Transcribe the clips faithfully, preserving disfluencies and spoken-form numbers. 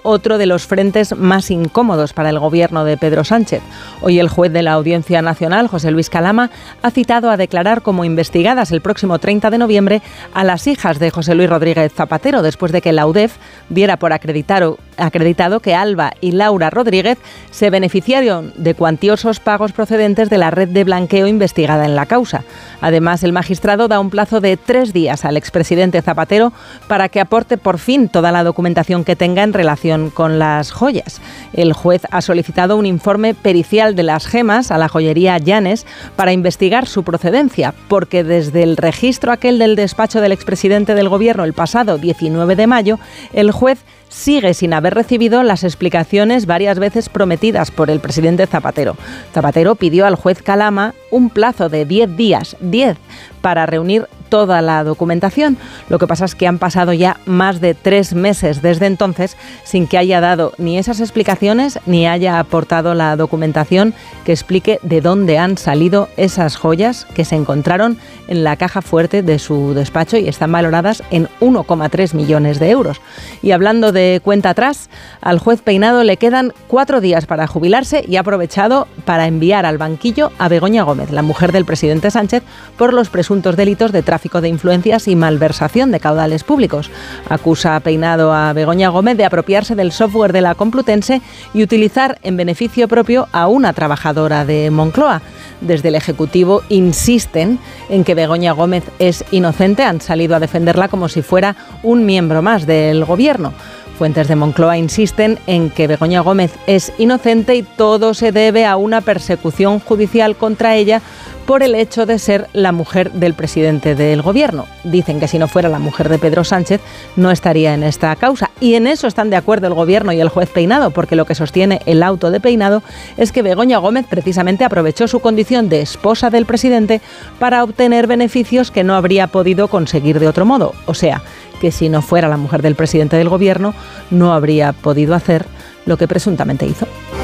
otro de los frentes más incómodos para el gobierno de Pedro Sánchez. Hoy el juez de la Audiencia Nacional, José Luis Calama, ha citado a declarar como investigadas el próximo treinta de noviembre a las hijas de José Luis Rodríguez Zapatero, después de que la U D E F diera por acreditado, acreditado que Alba y Laura Rodríguez se beneficiaron de cuantiosos pagos procedentes de la red de blanqueo investigada en la causa. Además, el magistrado da un plazo de tres días al expresidente Zapatero para que aporte por fin toda la documentación que tenga en relación con las joyas. El juez ha solicitado un informe pericial de las gemas a la joyería Llanes para investigar su procedencia, porque desde el registro aquel del despacho del expresidente del Gobierno el pasado diecinueve de mayo, el juez sigue sin haber recibido las explicaciones varias veces prometidas por el presidente Zapatero. Zapatero pidió al juez Calama un plazo de diez días, diez, para reunir toda la documentación. Lo que pasa es que han pasado ya más de tres meses desde entonces sin que haya dado ni esas explicaciones ni haya aportado la documentación que explique de dónde han salido esas joyas que se encontraron en la caja fuerte de su despacho y están valoradas en uno coma tres millones de euros. Y hablando de cuenta atrás, al juez Peinado le quedan cuatro días para jubilarse y ha aprovechado para enviar al banquillo a Begoña Gómez, la mujer del presidente Sánchez, por los presuntos delitos de tráfico de influencias y malversación de caudales públicos. Acusa a Peinado a Begoña Gómez de apropiarse del software de la Complutense y utilizar en beneficio propio a una trabajadora de Moncloa. Desde el Ejecutivo insisten en que Begoña Gómez es inocente, han salido a defenderla como si fuera un miembro más del Gobierno. Fuentes de Moncloa insisten en que Begoña Gómez es inocente y todo se debe a una persecución judicial contra ella por el hecho de ser la mujer del presidente del Gobierno. Dicen que si no fuera la mujer de Pedro Sánchez no estaría en esta causa. Y en eso están de acuerdo el Gobierno y el juez Peinado, porque lo que sostiene el auto de Peinado es que Begoña Gómez precisamente aprovechó su condición de esposa del presidente para obtener beneficios que no habría podido conseguir de otro modo. O sea, que si no fuera la mujer del presidente del Gobierno no habría podido hacer lo que presuntamente hizo.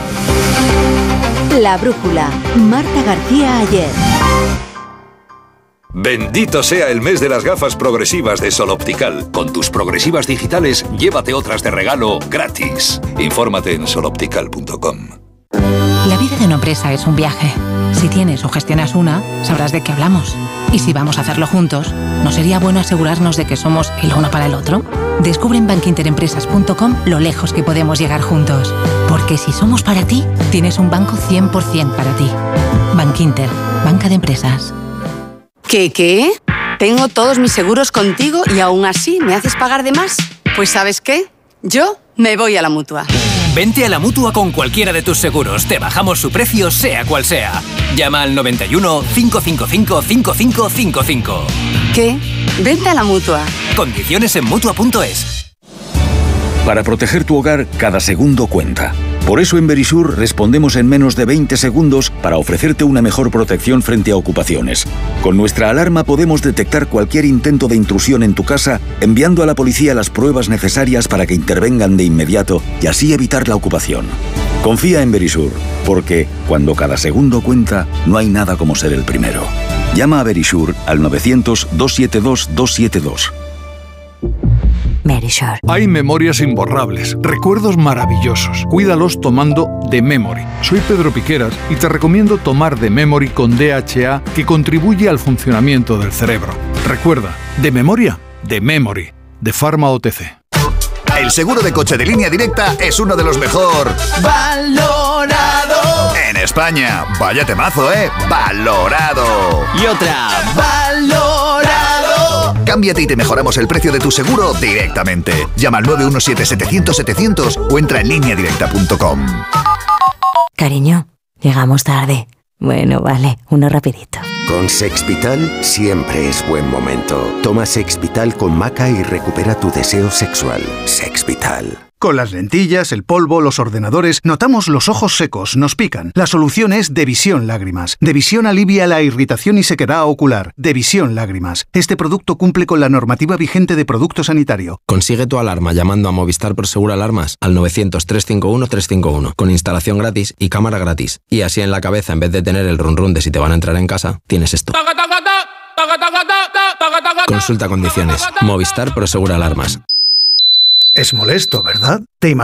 La brújula. Marta García Ayer. Bendito sea el mes de las gafas progresivas de Sol Optical. Con tus progresivas digitales, llévate otras de regalo gratis. Infórmate en sol optical punto com. La vida de una empresa es un viaje. Si tienes o gestionas una, sabrás de qué hablamos. Y si vamos a hacerlo juntos, ¿no sería bueno asegurarnos de que somos el uno para el otro? Descubre en bankinterempresas punto com lo lejos que podemos llegar juntos. Porque si somos para ti, tienes un banco cien por ciento para ti. Bankinter, banca de empresas. ¿Qué, qué? Tengo todos mis seguros contigo y aún así me haces pagar de más. Pues ¿sabes qué? Yo me voy a la Mutua. Vente a la Mutua con cualquiera de tus seguros. Te bajamos su precio, sea cual sea. Llama al noventa y uno, cinco cinco cinco, cinco cinco cinco cinco. ¿Qué? Vente a la Mutua. Condiciones en Mutua punto es. Para proteger tu hogar, cada segundo cuenta. Por eso en Verisur respondemos en menos de veinte segundos para ofrecerte una mejor protección frente a ocupaciones. Con nuestra alarma podemos detectar cualquier intento de intrusión en tu casa, enviando a la policía las pruebas necesarias para que intervengan de inmediato y así evitar la ocupación. Confía en Verisur, porque cuando cada segundo cuenta, no hay nada como ser el primero. Llama a Verisur al novecientos, doscientos setenta y dos, doscientos setenta y dos. Verisure. Hay memorias imborrables, recuerdos maravillosos. Cuídalos tomando The Memory. Soy Pedro Piqueras y te recomiendo tomar The Memory con D H A, que contribuye al funcionamiento del cerebro. Recuerda, de memoria, The Memory, de Pharma O T C. El seguro de coche de Línea Directa es uno de los mejor valorado en España. Vaya temazo, ¿eh? Valorado. Y otra, valorado. Cámbiate y te mejoramos el precio de tu seguro directamente. Llama al nueve uno siete, setecientos, setecientos o entra en línea directa punto com. Cariño, llegamos tarde. Bueno, vale, uno rapidito. Con Sexvital siempre es buen momento. Toma Sexvital con maca y recupera tu deseo sexual. Sexvital. Con las lentillas, el polvo, los ordenadores, notamos los ojos secos, nos pican. La solución es Devisión Lágrimas. Devisión alivia la irritación y sequedad ocular. Devisión Lágrimas. Este producto cumple con la normativa vigente de producto sanitario. Consigue tu alarma llamando a Movistar Prosegur Alarmas al novecientos, trescientos cincuenta y uno, trescientos cincuenta y uno, con instalación gratis y cámara gratis. Y así en la cabeza, en vez de tener el run run de si te van a entrar en casa, tienes esto. Consulta condiciones. Movistar Prosegur Alarmas. Es molesto, ¿verdad? ¿Te